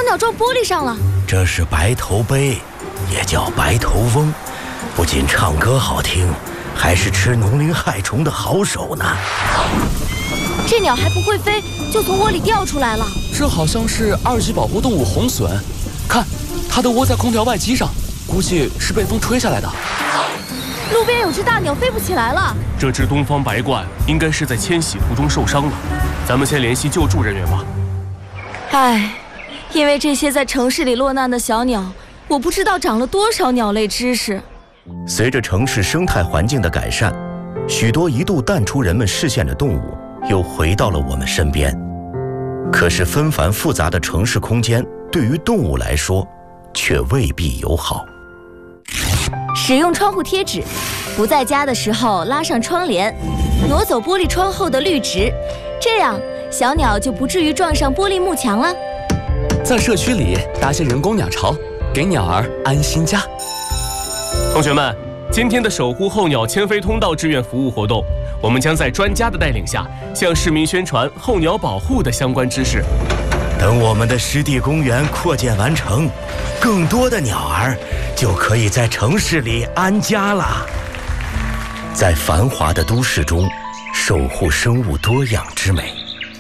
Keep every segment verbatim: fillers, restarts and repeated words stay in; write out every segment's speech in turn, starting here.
鸟撞玻璃上了。 这是白头鹎，也叫白头翁，不仅唱歌好听，还是吃农灵害虫的好手呢。 这鸟还不会飞，就从窝里掉出来了。 这好像是二级保护动物红隼，看，它的窝在空调外机上，估计是被风吹下来的。 路边有只大鸟飞不起来了。 这只东方白鹳应该是在迁徙途中受伤了，咱们先联系救助人员吧。 唉，因为这些在城市里落难的小鸟，我不知道长了多少鸟类知识。 随着城市生态环境的改善，许多一度淡出人们视线的动物又回到了我们身边。可是纷繁复杂的城市空间对于动物来说却未必友好。 使用窗户贴纸，不在家的时候拉上窗帘，挪走玻璃窗后的绿植，这样小鸟就不至于撞上玻璃幕墙了。 在社区里搭些人工鸟巢，给鸟儿安心家。 同学们，今天的守护候鸟迁飞通道志愿服务活动，我们将在专家的带领下，向市民宣传候鸟保护的相关知识。 等我们的湿地公园扩建完成，更多的鸟儿就可以在城市里安家了。在繁华的都市中，守护生物多样之美。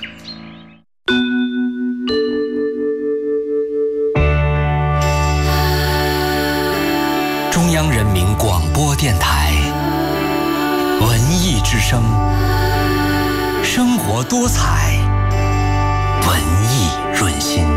中央人民广播电台文艺之声，生活多彩，文艺润心。